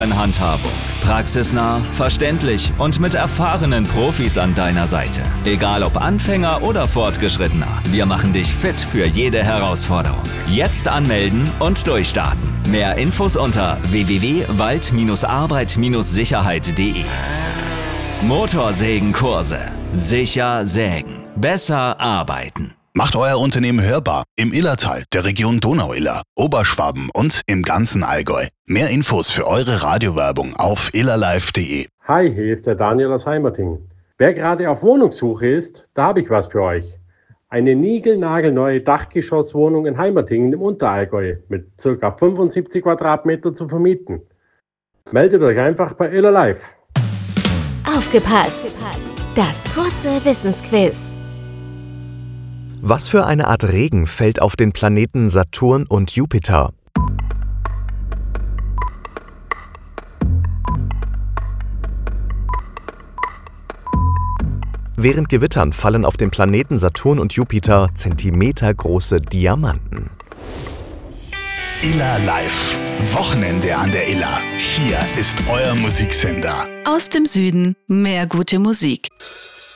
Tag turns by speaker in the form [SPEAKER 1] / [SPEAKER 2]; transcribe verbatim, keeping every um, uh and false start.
[SPEAKER 1] Handhabung. Praxisnah, verständlich und mit erfahrenen Profis an deiner Seite. Egal ob Anfänger oder Fortgeschrittener, wir machen dich fit für jede Herausforderung. Jetzt anmelden und durchstarten. Mehr Infos unter w w w punkt wald arbeit sicherheit punkt d e. Motorsägenkurse. Sicher sägen. Besser arbeiten.
[SPEAKER 2] Macht euer Unternehmen hörbar im Illertal, der Region Donau-Iller, Oberschwaben und im ganzen Allgäu. Mehr Infos für eure Radiowerbung auf illerlive punkt d e.
[SPEAKER 3] Hi, hier ist der Daniel aus Heimertingen. Wer gerade auf Wohnungssuche ist, da habe ich was für euch. Eine niegelnagelneue Dachgeschosswohnung in Heimertingen im Unterallgäu mit ca. fünfundsiebzig Quadratmeter zu vermieten. Meldet euch einfach bei illerlive.
[SPEAKER 4] Aufgepasst! Das kurze Wissensquiz.
[SPEAKER 5] Was für eine Art Regen fällt auf den Planeten Saturn und Jupiter? Während Gewittern fallen auf den Planeten Saturn und Jupiter zentimetergroße Diamanten.
[SPEAKER 2] Iller Live. Wochenende an der Iller. Hier ist euer Musiksender.
[SPEAKER 6] Aus dem Süden mehr gute Musik.